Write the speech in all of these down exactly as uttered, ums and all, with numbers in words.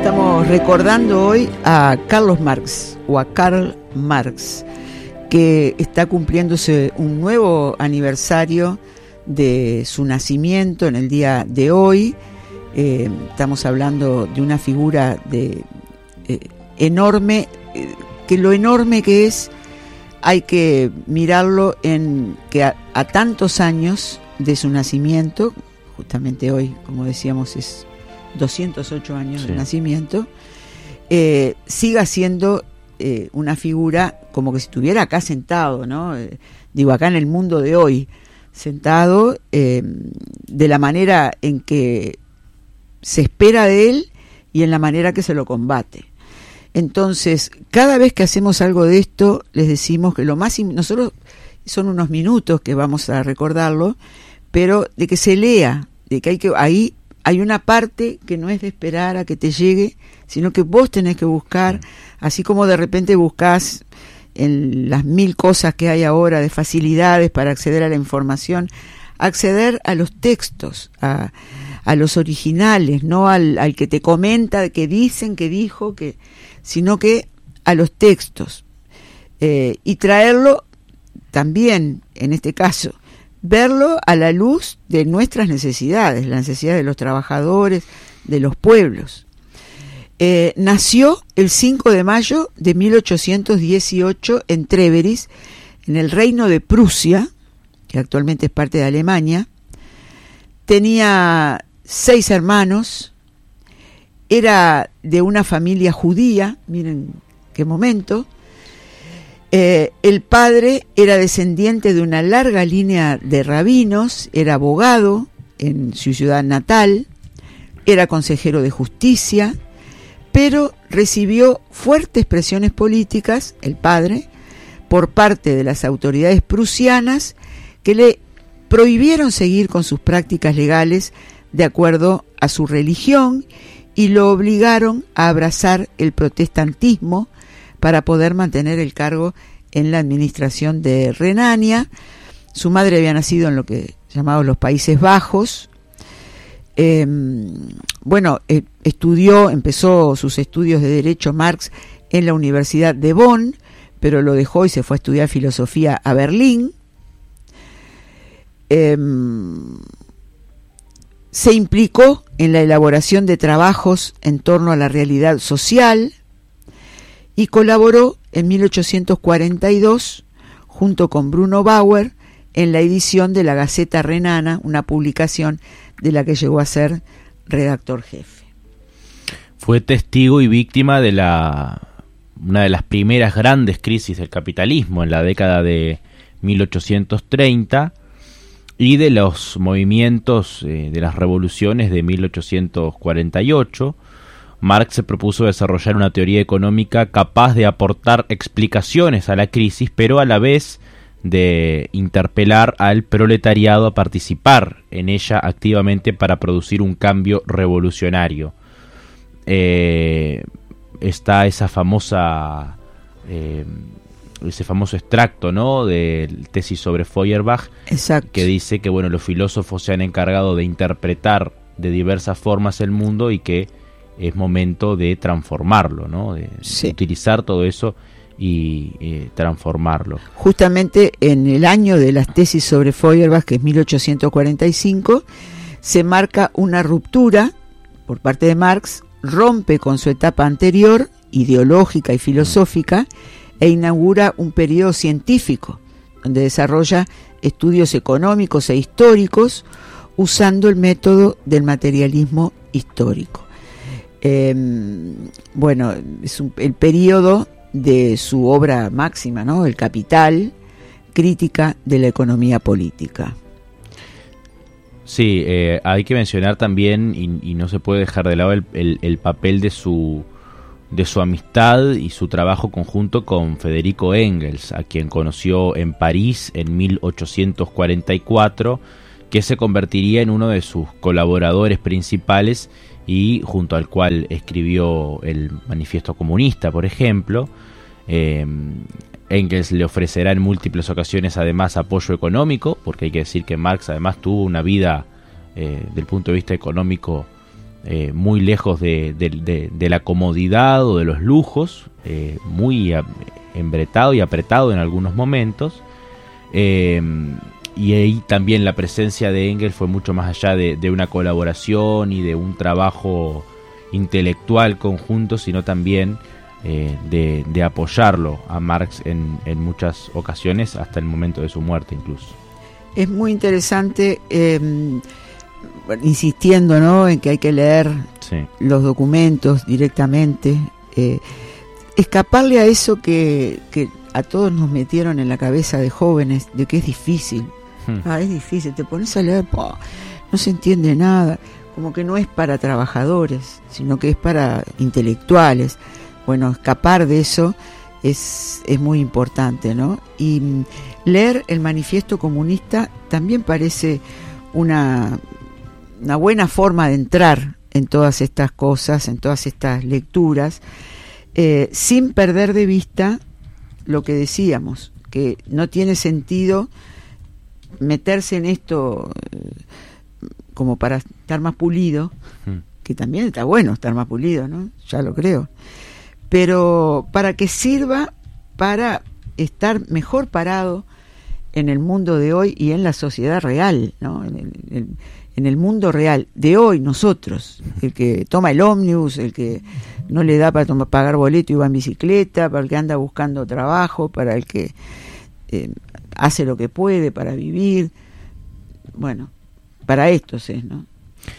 Estamos recordando hoy a Carlos Marx, o a Karl Marx, que está cumpliéndose un nuevo aniversario de su nacimiento en el día de hoy. Eh, estamos hablando de una figura de eh, enorme, eh, que lo enorme que es, hay que mirarlo en que a, a tantos años de su nacimiento, justamente hoy, como decíamos, es doscientos ocho años sí. de nacimiento, eh, siga siendo eh, una figura como que si estuviera acá sentado, ¿no? Eh, digo, acá en el mundo de hoy, sentado eh, de la manera en que se espera de él y en la manera que se lo combate. Entonces, cada vez que hacemos algo de esto, les decimos que lo más... Nosotros son unos minutos que vamos a recordarlo, pero de que se lea, de que hay que... ahí hay una parte que no es de esperar a que te llegue, sino que vos tenés que buscar, así como de repente buscás en las mil cosas que hay ahora de facilidades para acceder a la información, acceder a los textos, a, a los originales, no al, al que te comenta, que dicen, que dijo, que, sino que a los textos. Eh, y traerlo también, en este caso, verlo a la luz de nuestras necesidades, las necesidades de los trabajadores, de los pueblos. Eh, nació el cinco de mayo de mil ochocientos dieciocho en Treveris, en el Reino de Prusia, que actualmente es parte de Alemania. Tenía seis hermanos, era de una familia judía, miren qué momento. Eh, el padre era descendiente de una larga línea de rabinos, era abogado en su ciudad natal, era consejero de justicia, pero recibió fuertes presiones políticas, el padre, por parte de las autoridades prusianas, que le prohibieron seguir con sus prácticas legales de acuerdo a su religión y lo obligaron a abrazar el protestantismo para poder mantener el cargo en la administración de Renania. Su madre había nacido en lo que llamaban los Países Bajos. Eh, bueno, eh, estudió, empezó sus estudios de Derecho Marx en la Universidad de Bonn, pero lo dejó y se fue a estudiar filosofía a Berlín. Eh, se implicó en la elaboración de trabajos en torno a la realidad social y colaboró en mil ochocientos cuarenta y dos junto con Bruno Bauer en la edición de la Gaceta Renana, una publicación de la que llegó a ser redactor jefe. Fue testigo y víctima de la una de las primeras grandes crisis del capitalismo en la década de mil ochocientos treinta y de los movimientos eh, de las revoluciones de mil ochocientos cuarenta y ocho. Marx se propuso desarrollar una teoría económica capaz de aportar explicaciones a la crisis, pero a la vez de interpelar al proletariado a participar en ella activamente para producir un cambio revolucionario. Eh, está esa famosa, eh, ese famoso extracto, ¿no?, del tesis sobre Feuerbach, exacto, que dice que bueno, los filósofos se han encargado de interpretar de diversas formas el mundo y que es momento de transformarlo, ¿no? De, sí. de utilizar todo eso y eh, transformarlo. Justamente en el año de las tesis sobre Feuerbach, que es mil ochocientos cuarenta y cinco, se marca una ruptura por parte de Marx, rompe con su etapa anterior, ideológica y filosófica, e inaugura un periodo científico, donde desarrolla estudios económicos e históricos, usando el método del materialismo histórico. Eh, bueno, es un, el periodo de su obra máxima, ¿no?, El Capital, crítica de la economía política. Sí, eh, hay que mencionar también, y, y no se puede dejar de lado el, el, el papel de su, de su amistad y su trabajo conjunto con Federico Engels, a quien conoció en París en mil ochocientos cuarenta y cuatro, que se convertiría en uno de sus colaboradores principales y junto al cual escribió el Manifiesto Comunista, por ejemplo. Eh, Engels le ofrecerá en múltiples ocasiones además apoyo económico, porque hay que decir que Marx además tuvo una vida eh, del punto de vista económico eh, muy lejos de, de, de, de la comodidad o de los lujos, eh, muy a, embretado y apretado en algunos momentos. Eh, y ahí también la presencia de Engels fue mucho más allá de, de una colaboración y de un trabajo intelectual conjunto, sino también eh, de, de apoyarlo a Marx en, en muchas ocasiones, hasta el momento de su muerte incluso. Es muy interesante, eh, insistiendo, ¿no?, en que hay que leer sí. los documentos directamente, eh, escaparle a eso que, que a todos nos metieron en la cabeza de jóvenes, de que es difícil. Hmm. Ah, es difícil, te pones a leer, oh, no se entiende nada, como que no es para trabajadores, sino que es para intelectuales. Bueno, escapar de eso es, es muy importante, ¿no? Y mm, leer el Manifiesto Comunista también parece una, una buena forma de entrar en todas estas cosas, en todas estas lecturas, eh, sin perder de vista lo que decíamos, que no tiene sentido meterse en esto eh, como para estar más pulido, mm. que también está bueno estar más pulido, ¿no? Ya lo creo. Pero para que sirva para estar mejor parado en el mundo de hoy y en la sociedad real, ¿no? En el, en, en el mundo real de hoy, nosotros, el que toma el ómnibus, el que no le da para tomar, pagar boleto y va en bicicleta, para el que anda buscando trabajo, para el que eh, hace lo que puede para vivir, bueno, para estos es, ¿no?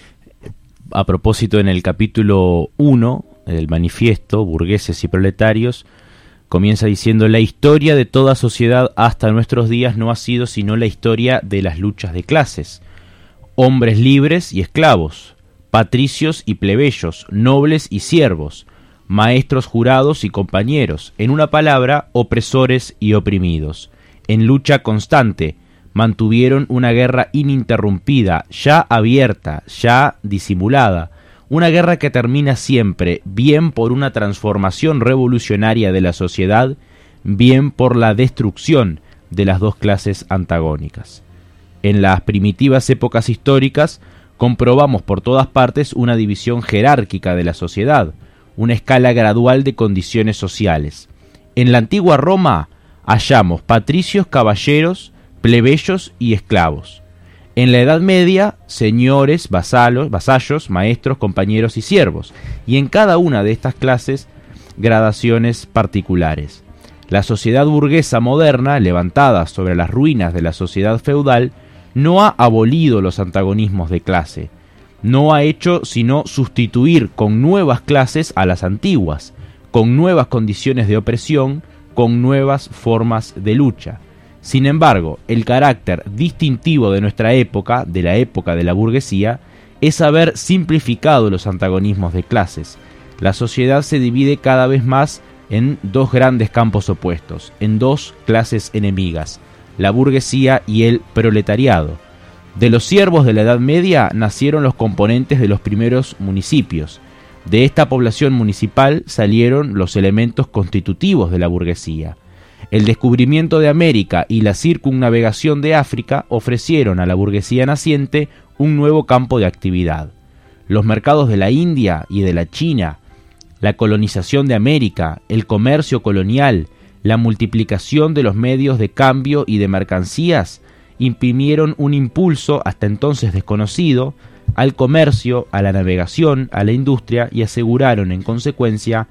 A propósito, en el capítulo uno del manifiesto, Burgueses y Proletarios, comienza diciendo: la historia de toda sociedad hasta nuestros días no ha sido sino la historia de las luchas de clases, hombres libres y esclavos, patricios y plebeyos, nobles y siervos, maestros jurados y compañeros, en una palabra, opresores y oprimidos. En lucha constante, mantuvieron una guerra ininterrumpida, ya abierta, ya disimulada, una guerra que termina siempre, bien por una transformación revolucionaria de la sociedad, bien por la destrucción de las dos clases antagónicas. En las primitivas épocas históricas, comprobamos por todas partes una división jerárquica de la sociedad, una escala gradual de condiciones sociales. En la antigua Roma hallamos patricios, caballeros, plebeyos y esclavos. En la Edad Media, señores, vasalos, vasallos, maestros, compañeros y siervos, y en cada una de estas clases, gradaciones particulares. La sociedad burguesa moderna, levantada sobre las ruinas de la sociedad feudal, no ha abolido los antagonismos de clase, no ha hecho sino sustituir con nuevas clases a las antiguas, con nuevas condiciones de opresión, con nuevas formas de lucha. Sin embargo, el carácter distintivo de nuestra época, de la época de la burguesía, es haber simplificado los antagonismos de clases. La sociedad se divide cada vez más en dos grandes campos opuestos, en dos clases enemigas, la burguesía y el proletariado. De los siervos de la Edad Media nacieron los componentes de los primeros municipios. De esta población municipal salieron los elementos constitutivos de la burguesía. El descubrimiento de América y la circunnavegación de África ofrecieron a la burguesía naciente un nuevo campo de actividad. Los mercados de la India y de la China, la colonización de América, el comercio colonial, la multiplicación de los medios de cambio y de mercancías imprimieron un impulso hasta entonces desconocido al comercio, a la navegación, a la industria y aseguraron en consecuencia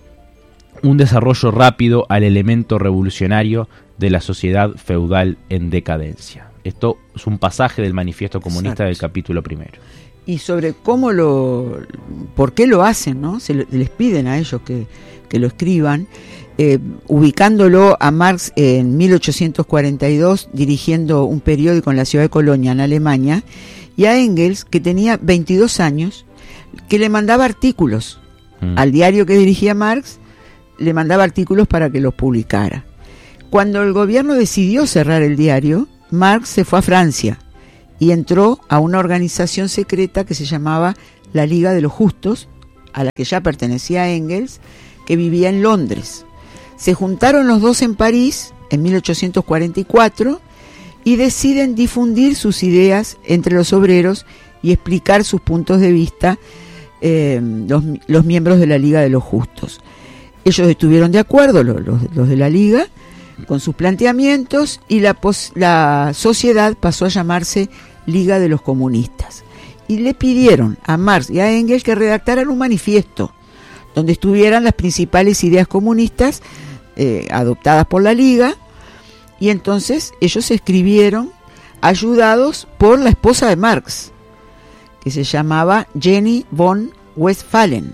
un desarrollo rápido al elemento revolucionario de la sociedad feudal en decadencia. Esto es un pasaje del Manifiesto Comunista. Exacto. Del capítulo primero. Y sobre cómo lo, por qué lo hacen, ¿no? Se les piden a ellos que, que lo escriban, eh, ubicándolo a Marx en mil ochocientos cuarenta y dos dirigiendo un periódico en la ciudad de Colonia, en Alemania, y a Engels, que tenía veintidós años, que le mandaba artículos mm. al diario que dirigía Marx, le mandaba artículos para que los publicara. Cuando el gobierno decidió cerrar el diario, Marx se fue a Francia y entró a una organización secreta que se llamaba la Liga de los Justos, a la que ya pertenecía Engels, que vivía en Londres. Se juntaron los dos en París en mil ochocientos cuarenta y cuatro y deciden difundir sus ideas entre los obreros y explicar sus puntos de vista eh, los, los miembros de la Liga de los Justos. Ellos estuvieron de acuerdo, los, los, los de la Liga, con sus planteamientos, y la, pos, la sociedad pasó a llamarse Liga de los Comunistas. Y le pidieron a Marx y a Engels que redactaran un manifiesto donde estuvieran las principales ideas comunistas eh, adoptadas por la Liga, y entonces ellos escribieron ayudados por la esposa de Marx, que se llamaba Jenny von Westphalen,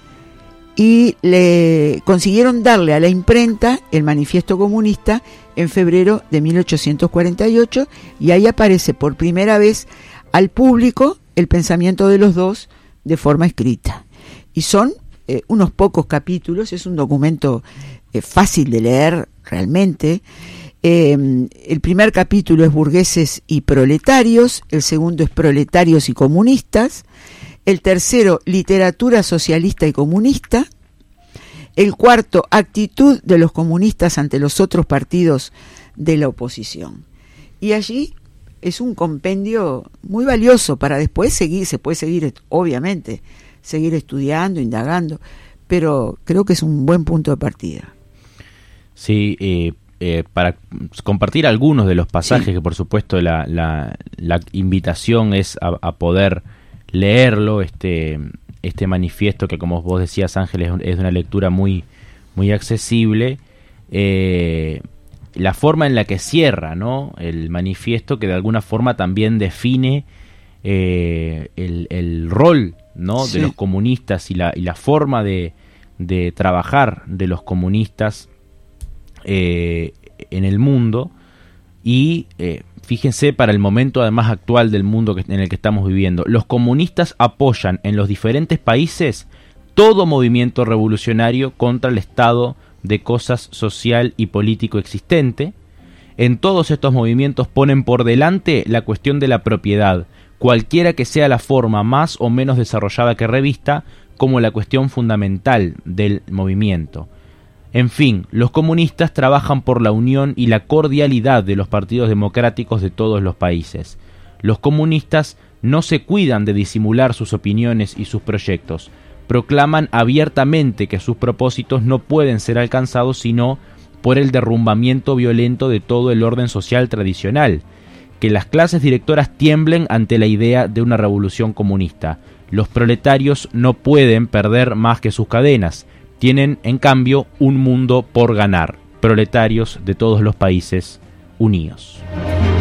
y le consiguieron darle a la imprenta el manifiesto comunista en febrero de mil ochocientos cuarenta y ocho, y ahí aparece por primera vez al público el pensamiento de los dos de forma escrita. Y son eh, unos pocos capítulos, es un documento eh, fácil de leer realmente. Eh, el primer capítulo es Burgueses y Proletarios, el segundo es Proletarios y Comunistas, el tercero Literatura Socialista y Comunista, el cuarto Actitud de los comunistas ante los otros partidos de la oposición. Y allí es un compendio muy valioso para después seguir, se puede seguir, obviamente, seguir estudiando, indagando, pero creo que es un buen punto de partida. Sí, eh, eh, para compartir algunos de los pasajes, sí, que por supuesto la, la, la invitación es a, a poder leerlo, este, este manifiesto que, como vos decías, Ángel, es, es una lectura muy, muy accesible. Eh, la forma en la que cierra, ¿no?, el manifiesto, que de alguna forma también define eh, el, el rol, ¿no?, sí, de los comunistas y la, y la forma de, de trabajar de los comunistas eh, en el mundo. Y eh, fíjense, para el momento además actual del mundo que, en el que estamos viviendo, los comunistas apoyan en los diferentes países todo movimiento revolucionario contra el estado de cosas social y político existente. En todos estos movimientos ponen por delante la cuestión de la propiedad, cualquiera que sea la forma más o menos desarrollada que revista, como la cuestión fundamental del movimiento. En fin, los comunistas trabajan por la unión y la cordialidad de los partidos democráticos de todos los países. Los comunistas no se cuidan de disimular sus opiniones y sus proyectos. Proclaman abiertamente que sus propósitos no pueden ser alcanzados sino por el derrumbamiento violento de todo el orden social tradicional. Que las clases directoras tiemblen ante la idea de una revolución comunista. Los proletarios no pueden perder más que sus cadenas. Tienen, en cambio, un mundo por ganar. Proletarios de todos los países, unidos.